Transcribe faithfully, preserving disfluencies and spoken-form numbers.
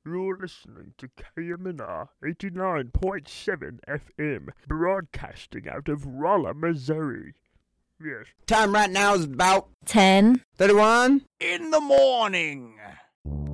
You're listening to K M N R eighty-nine point seven F M, broadcasting out of Rolla, Missouri. Yes. Time right now is about ten thirty-one in the morning.